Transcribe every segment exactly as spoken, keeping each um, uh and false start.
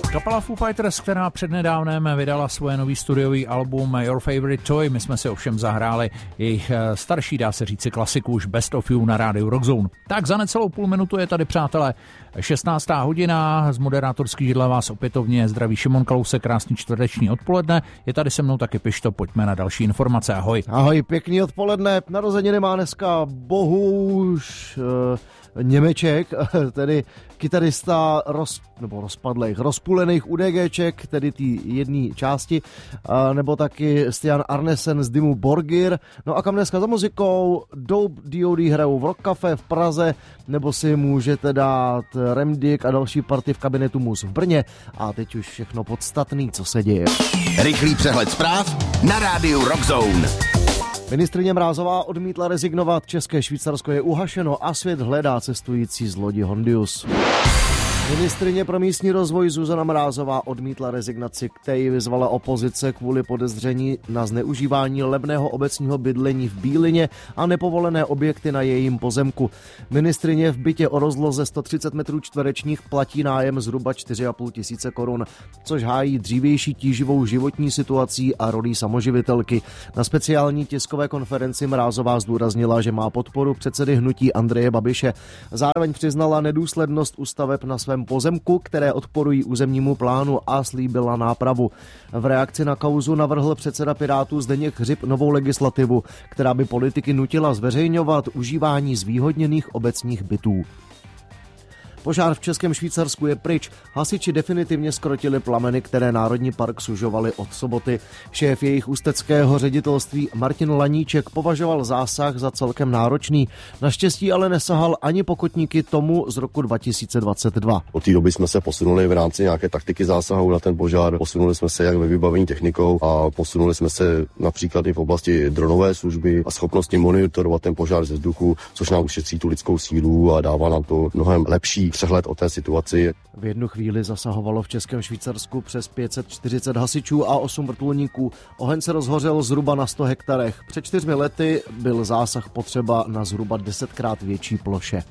Kapela Foo Fighters, která přednedávnem vydala svoje nový studiový album Your Favorite Toy, my jsme si ovšem zahráli jejich starší, dá se říci, klasiku už Best of You na rádiu Rockzone. Tak za necelou půl minutu je tady, přátelé, šestnáctá hodina, z moderátorský židle vás opětovně zdraví Šimon Kalousek, krásný čtvrteční odpoledne, je tady se mnou taky Pišto, pojďme na další informace, ahoj. Ahoj, pěkný odpoledne, narozeniny má dneska Bohuš uh, Němeček, tedy kytarista roz, nebo rozpadlých, rozpůlených UDGček, tedy ty jedné části, nebo taky Stian Arnesen z Dimmu Borgir. No a kam dneska za muzikou? Dope D O D hrajou v Rock Café v Praze, nebo si můžete dát Remdick a další party v kabinetu Mus v Brně. A teď už všechno podstatný, co se děje. Rychlý přehled zpráv na rádiu Rockzone. Ministryně Mrázová odmítla rezignovat, České Švýcarsko je uhašeno a svět hledá cestující z lodi Hondius. Ministryně pro místní rozvoj Zuzana Mrázová odmítla rezignaci, který vyzvala opozice kvůli podezření na zneužívání levného obecního bydlení v Bílině a nepovolené objekty na jejím pozemku. Ministryně v bytě o rozloze sto třicet metrů čtverečních platí nájem zhruba čtyři a půl tisíce korun, což hájí dřívější tíživou životní situací a rolí samoživitelky. Na speciální tiskové konferenci Mrázová zdůraznila, že má podporu předsedy hnutí Andreje Babiše. Zároveň přiznala nedůslednost u staveb na svém pozemku, které odporují územnímu plánu, a slíbila nápravu. V reakci na kauzu navrhl předseda Pirátů Zdeněk Hřib novou legislativu, která by politiky nutila zveřejňovat užívání zvýhodněných obecních bytů. Požár v Českém Švýcarsku je pryč. Hasiči definitivně zkrotili plameny, které Národní park sužovaly od soboty. Šéf jejich ústeckého ředitelství Martin Laníček považoval zásah za celkem náročný. Naštěstí ale nesahal ani pokotníky tomu z roku dva tisíce dvacet dva. Od té doby jsme se posunuli v rámci nějaké taktiky zásahu na ten požár. Posunuli jsme se jak ve vybavení technikou a posunuli jsme se například i v oblasti dronové služby a schopnosti monitorovat ten požár ze vzduchu, což nám ušetří tu lidskou sílu a dává nám to mnohem lepší přehled o té situaci. V jednu chvíli zasahovalo v Českém Švýcarsku přes pět set čtyřicet hasičů a osm vrtulníků. Oheň se rozhořel zhruba na sto hektarech. Před čtyřmi lety byl zásah potřeba na zhruba desetkrát větší ploše.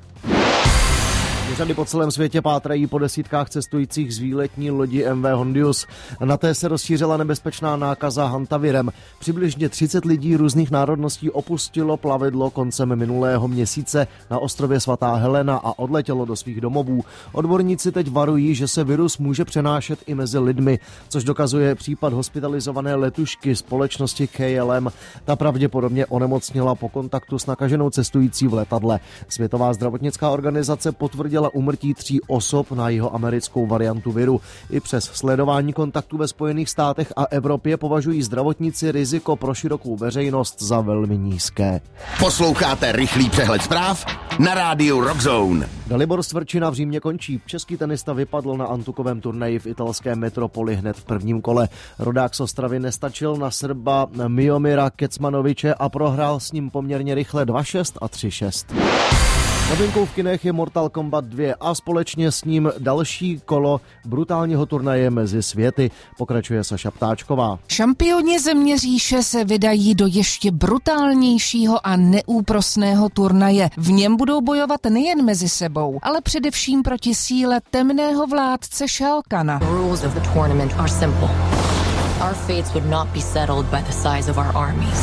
Úřady po celém světě pátrají po desítkách cestujících z výletní lodi M V Hondius. Na té se rozšířila nebezpečná nákaza hantavirem. Přibližně třicet lidí různých národností opustilo plavidlo koncem minulého měsíce na ostrově Svatá Helena a odletělo do svých domovů. Odborníci teď varují, že se virus může přenášet i mezi lidmi, což dokazuje případ hospitalizované letušky společnosti K L M. Ta pravděpodobně onemocněla po kontaktu s nakaženou cestující v letadle. Světová zdravotnická organizace potvrdila úmrtí tří osob na jihoamerickou variantu viru. I přes sledování kontaktů ve Spojených státech a Evropě považují zdravotníci riziko pro širokou veřejnost za velmi nízké. Posloucháte rychlý přehled zpráv na rádiu Rockzone. Dalibor Svrčina v Římě končí. Český tenista vypadl na antukovém turnaji v italské metropoli hned v prvním kole. Rodák z Ostravy nestačil na Srba Miomira Kecmanoviče a prohrál s ním poměrně rychle dva šest a tři šest. Novinkou v kinech je Mortal Kombat dva a společně s ním další kolo brutálního turnaje mezi světy. Pokračuje Saša Ptáčková. Šampioni země říše se vydají do ještě brutálnějšího a neúprosného turnaje. V něm budou bojovat nejen mezi sebou, ale především proti síle temného vládce Shao Kana. The rules of the tournament are simple. Our fates would not be settled by the size of our armies.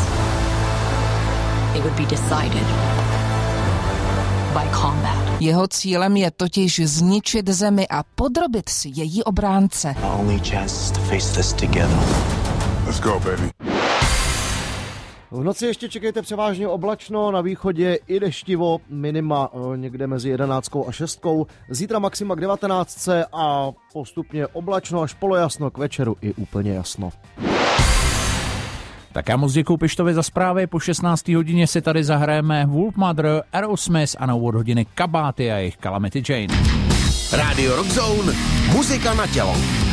They would be decided by combat. Jeho cílem je totiž zničit zemi a podrobit si její obránce. Only chance to face this together. Let's go, baby. V noci ještě čekejte převážně oblačno, na východě i deštivo, minima někde mezi jedenáctkou a šestkou. Zítra maxima k devatenáctce a postupně oblačno až polojasno, k večeru i úplně jasno. Tak já moc děkuju Pištovi za zprávy. Po šestnácté hodině si tady zahrajeme Wolfmother, Aerosmith a na úvod hodiny Kabáty a jejich Calamity Jane. Rádio Rockzone, muzika na tělo.